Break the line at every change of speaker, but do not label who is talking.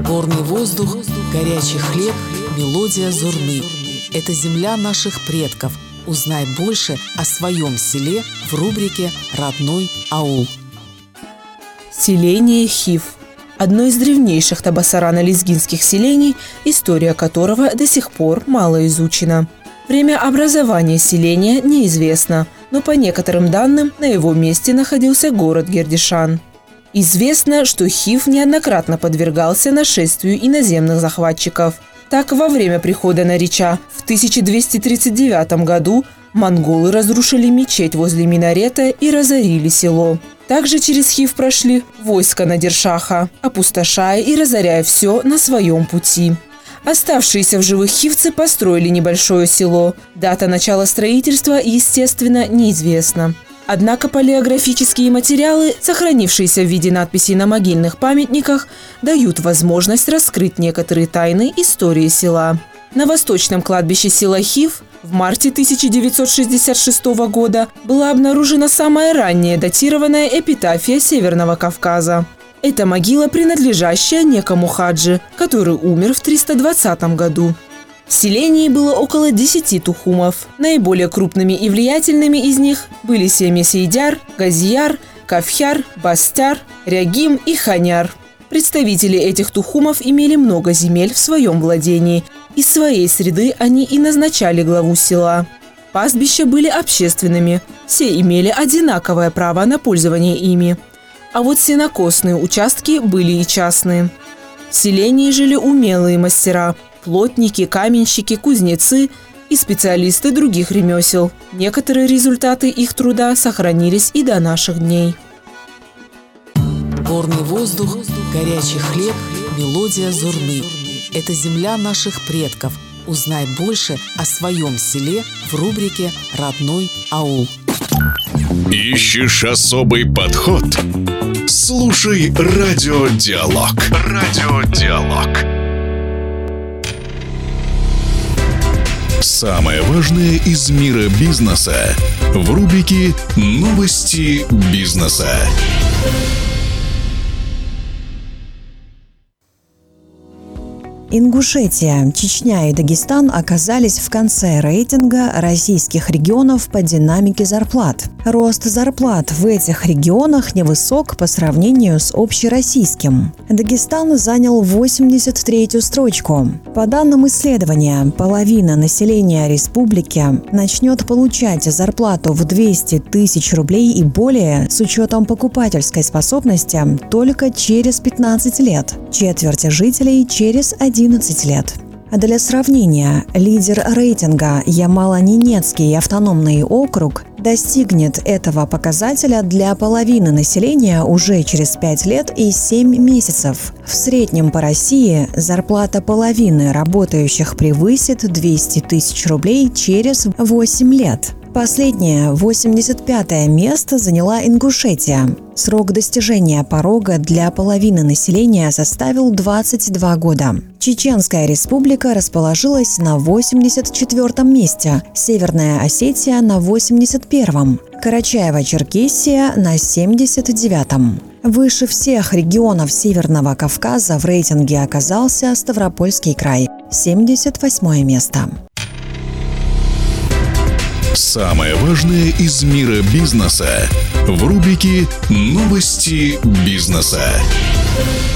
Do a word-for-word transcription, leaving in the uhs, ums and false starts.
Горный воздух, горячий хлеб, мелодия зурны. Это земля наших предков. Узнай больше о своем селе в рубрике «Родной аул».
Селение Хив – одно из древнейших табасарано-лезгинских селений, история которого до сих пор мало изучена. Время образования селения неизвестно, но по некоторым данным на его месте находился город Гердишан. Известно, что Хив неоднократно подвергался нашествию иноземных захватчиков. Так, во время прихода Нарича в тысяча двести тридцать девятом году монголы разрушили мечеть возле минарета и разорили село. Также через Хив прошли войска Надиршаха, опустошая и разоряя все на своем пути. Оставшиеся в живых хивцы построили небольшое село. Дата начала строительства, естественно, неизвестна. Однако палеографические материалы, сохранившиеся в виде надписей на могильных памятниках, дают возможность раскрыть некоторые тайны истории села. На восточном кладбище села Хив в марте тысяча девятьсот шестьдесят шестого года была обнаружена самая ранняя датированная эпитафия Северного Кавказа. Это могила, принадлежащая некому хаджи, который умер в триста двадцатом году. В селении было около десяти тухумов. Наиболее крупными и влиятельными из них были семьи Сейдяр, Газияр, Кафьяр, Бастяр, Рягим и Ханяр. Представители этих тухумов имели много земель в своем владении. Из своей среды они и назначали главу села. Пастбища были общественными. Все имели одинаковое право на пользование ими. А вот сенокосные участки были и частные. В селении жили умелые мастера – плотники, каменщики, кузнецы и специалисты других ремесел. Некоторые результаты их труда сохранились и до наших дней.
Горный воздух, горячий хлеб, мелодия зурны. Это земля наших предков. Узнай больше о своем селе в рубрике «Родной аул».
Ищешь особый подход? Слушай радиодиалог. Радиодиалог. Самое важное из мира бизнеса в рубрике «Новости бизнеса».
Ингушетия, Чечня и Дагестан оказались в конце рейтинга российских регионов по динамике зарплат. Рост зарплат в этих регионах невысок по сравнению с общероссийским. Дагестан занял восемьдесят третью строчку. По данным исследования, половина населения республики начнет получать зарплату в двести тысяч рублей и более с учетом покупательской способности только через пятнадцать лет. Четверть жителей через одиннадцать лет. А для сравнения, лидер рейтинга Ямало-Ненецкий автономный округ достигнет этого показателя для половины населения уже через пять лет и семь месяцев. В среднем по России зарплата половины работающих превысит двести тысяч рублей через восемь лет. Последнее, восемьдесят пятое место заняла Ингушетия. Срок достижения порога для половины населения составил двадцать два года. Чеченская республика расположилась на восемьдесят четвёртом месте, Северная Осетия на восемьдесят первом, Карачаево-Черкесия на семьдесят девятом. Выше всех регионов Северного Кавказа в рейтинге оказался Ставропольский край – семьдесят восьмое место.
Самое важное из мира бизнеса в рубрике «Новости бизнеса».